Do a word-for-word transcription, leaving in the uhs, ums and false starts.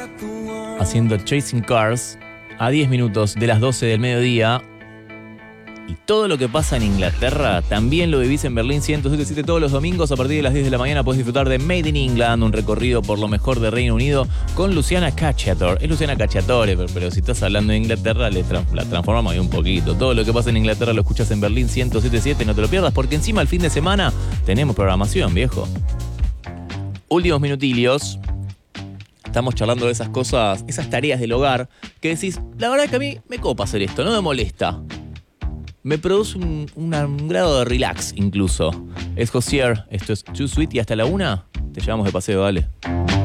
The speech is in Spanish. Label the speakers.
Speaker 1: haciendo Chasing Cars a diez minutos de las doce del mediodía. Y todo lo que pasa en Inglaterra también lo vivís en Berlín ciento siete punto siete todos los domingos. A partir de las diez de la mañana podés disfrutar de Made in England, un recorrido por lo mejor de Reino Unido con Luciana Cacciatore. Es Luciana Cacciatore, pero, pero si estás hablando de Inglaterra, le tra- la transformamos ahí un poquito. Todo lo que pasa en Inglaterra lo escuchas en Berlín ciento siete punto siete, no te lo pierdas, porque encima el fin de semana tenemos programación, viejo. Últimos minutilios. Estamos charlando de esas cosas, esas tareas del hogar, que decís, la verdad que a mí me copa hacer esto, no me molesta. Me produce un, una, un grado de relax incluso. Es Josier, esto es Too Sweet y hasta la una te llevamos de paseo, dale.